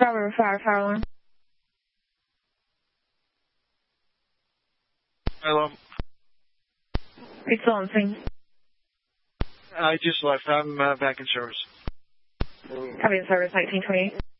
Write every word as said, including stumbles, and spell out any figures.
Bravo Fire, fire alarm. Hello. Are you still on scene? I just left. I'm uh, back in service. Copy in service, nineteen twenty-eight.